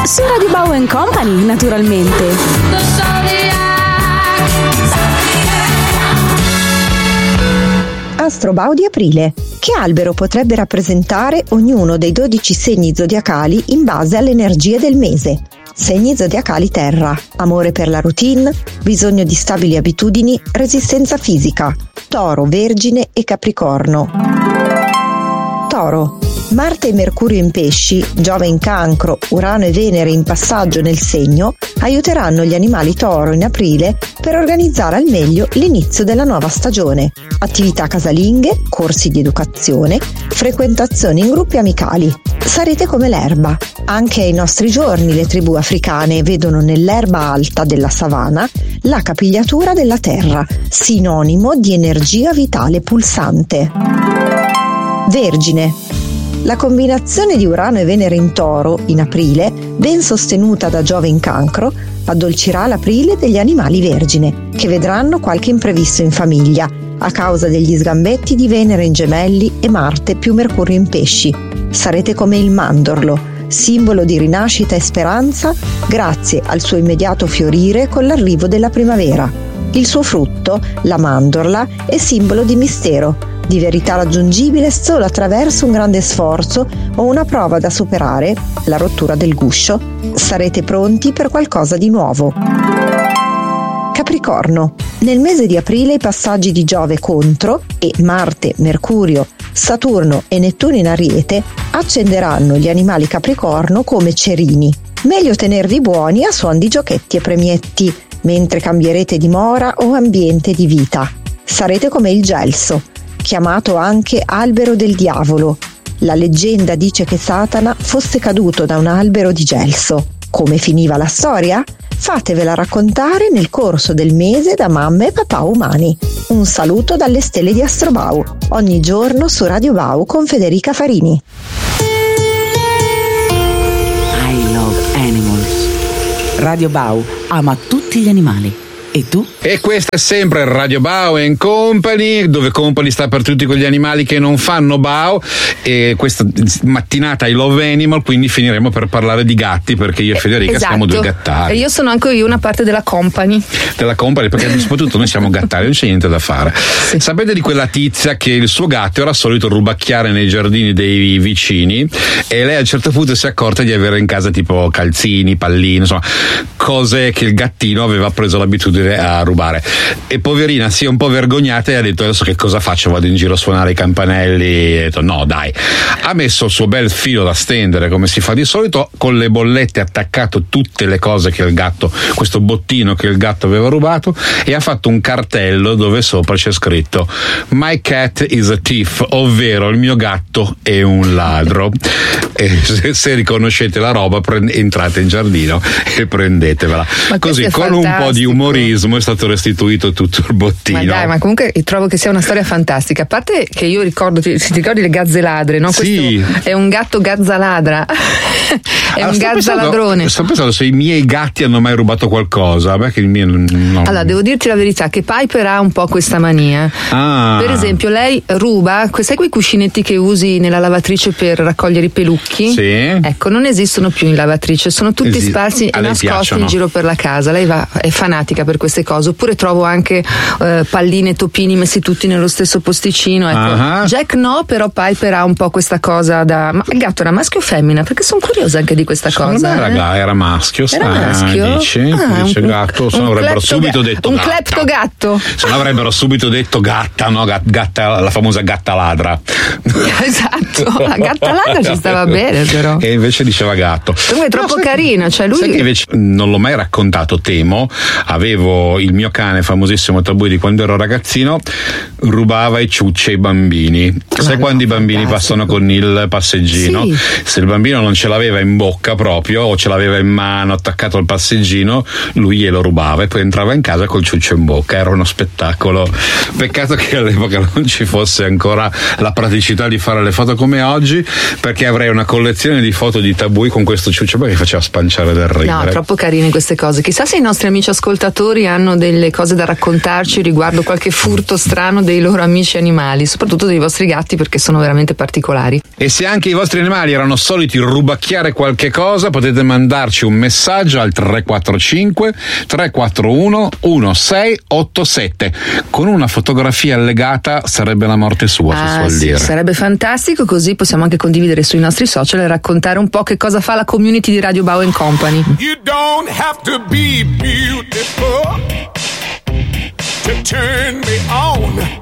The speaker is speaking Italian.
Su Radio Bau Company, naturalmente. Astrobau di aprile. Che albero potrebbe rappresentare ognuno dei 12 segni zodiacali in base alle energie del mese? Segni zodiacali terra: amore per la routine, bisogno di stabili abitudini, resistenza fisica. Toro, Vergine e Capricorno. Toro: Marte e Mercurio in pesci, Giove in cancro, Urano e Venere in passaggio nel segno aiuteranno gli animali toro in aprile per organizzare al meglio l'inizio della nuova stagione. Attività casalinghe, corsi di educazione, frequentazioni in gruppi amicali. Sarete come l'erba. Anche ai nostri giorni le tribù africane vedono nell'erba alta della savana la capigliatura della terra, sinonimo di energia vitale pulsante. Vergine: la combinazione di Urano e Venere in Toro in aprile, ben sostenuta da Giove in Cancro, addolcirà l'aprile degli animali vergine, che vedranno qualche imprevisto in famiglia, a causa degli sgambetti di Venere in Gemelli e Marte più Mercurio in Pesci. Sarete come il mandorlo, simbolo di rinascita e speranza, grazie al suo immediato fiorire con l'arrivo della primavera. Il suo frutto, la mandorla, è simbolo di mistero, di verità raggiungibile solo attraverso un grande sforzo o una prova da superare, la rottura del guscio. Sarete pronti per qualcosa di nuovo. Capricorno: nel mese di aprile i passaggi di Giove contro e Marte, Mercurio, Saturno e Nettuno in Ariete accenderanno gli animali Capricorno come cerini. Meglio tenervi buoni a suon di giochetti e premietti, mentre cambierete dimora o ambiente di vita. Sarete come il gelso, chiamato anche albero del diavolo. La leggenda dice che Satana fosse caduto da un albero di gelso. Come finiva la storia? Fatevela raccontare nel corso del mese da mamma e papà umani. Un saluto dalle stelle di Astrobau, ogni giorno su Radio Bau con Federica Farini. I love animals. Radio Bau ama tutti gli animali. E tu? E questa è sempre Radio Bau Company, dove Company sta per tutti quegli animali che non fanno Bau. E questa mattinata I Love Animal, quindi finiremo per parlare di gatti, perché io e Federica siamo due gattari. E io sono anche io una parte della Company. Della Company, perché soprattutto noi siamo gattari, non c'è niente da fare. Sì. Sapete di quella tizia che il suo gatto era solito rubacchiare nei giardini dei vicini, e lei a un certo punto si è accorta di avere in casa tipo calzini, palline, insomma cose che il gattino aveva preso l'abitudine a rubare, e poverina si è un po' vergognata e ha detto: adesso che cosa faccio? Vado in giro a suonare i campanelli? E ha detto no dai, ha messo il suo bel filo da stendere come si fa di solito, con le bollette attaccato tutte le cose che il gatto, questo bottino che il gatto aveva rubato, e ha fatto un cartello dove sopra c'è scritto My cat is a thief, ovvero il mio gatto è un ladro. E se riconoscete la roba entrate in giardino e prendetevela. Così con un po' di umorismo è stato restituito tutto il bottino. Ma dai, ma comunque trovo che sia una storia fantastica. A parte che io ricordo, ti ricordi le gazze ladre, no? Sì. Questo è un gatto gazzaladra. È un gazzaladrone. Sto pensando se i miei gatti hanno mai rubato qualcosa. Beh, che il mio no. Allora, devo dirti la verità che Piper ha un po' questa mania. Per esempio, lei ruba, sai quei cuscinetti che usi nella lavatrice per raccogliere i pelucchi? Sì. Ecco, non esistono più in lavatrice, sono tutti sparsi e nascosti in giro per la casa. Lei è fanatica per queste cose. Oppure trovo anche palline e topini messi tutti nello stesso posticino. Ecco. Jack no, però Piper ha un po' questa cosa da. Ma il gatto era maschio o femmina? Perché sono curiosa anche di questa cosa. Era maschio. Era maschio? Dice gatto. Se no avrebbero subito detto un cleptogatto. Se no avrebbero subito detto gatta, no? Gatta, la famosa gatta ladra. Esatto, la gatta ladra ci stava bene, però. E invece diceva gatto. Comunque è troppo carino, cioè lui. Sai che invece non l'ho mai raccontato, temo. Avevo il mio cane famosissimo Tabù di quando ero ragazzino, rubava i ciucci ai bambini. Sai quando i bambini passano con il passeggino? Sì. Se il bambino non ce l'aveva in bocca proprio, o ce l'aveva in mano attaccato al passeggino, lui glielo rubava e poi entrava in casa col ciuccio in bocca. Era uno spettacolo. Peccato che all'epoca non ci fosse ancora la praticità di fare le foto come oggi, perché avrei una collezione di foto di Tabù con questo ciuccio che faceva spanciare del ridere. No, troppo carine queste cose. Chissà se i nostri amici ascoltatori hanno delle cose da raccontarci riguardo qualche furto strano dei loro amici animali, soprattutto dei vostri gatti, perché sono veramente particolari. E se anche i vostri animali erano soliti rubacchiare denunciare qualche cosa potete mandarci un messaggio al 345 341 1687 con una fotografia allegata. Sarebbe la morte sua, si suol dire. Sarebbe fantastico, così possiamo anche condividere sui nostri social e raccontare un po' che cosa fa la community di Radio Bau Company. You don't have to be beautiful to turn me on.